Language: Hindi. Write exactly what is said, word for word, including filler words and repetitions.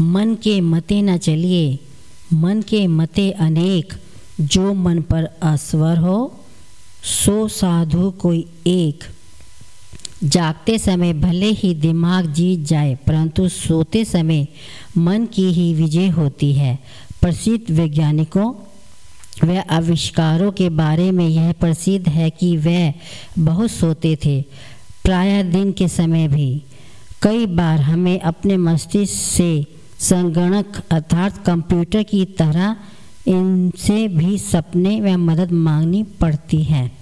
मन के मते न चलिए, मन के मते अनेक, जो मन पर असवर हो सो साधु कोई एक। जागते समय भले ही दिमाग जीत जाए, परंतु सोते समय मन की ही विजय होती है। प्रसिद्ध वैज्ञानिकों व आविष्कारों के बारे में यह प्रसिद्ध है कि वे बहुत सोते थे, प्रायः दिन के समय भी। कई बार हमें अपने मस्तिष्क से संगणक अर्थात कंप्यूटर की तरह इनसे भी सपने व मदद मांगनी पड़ती है।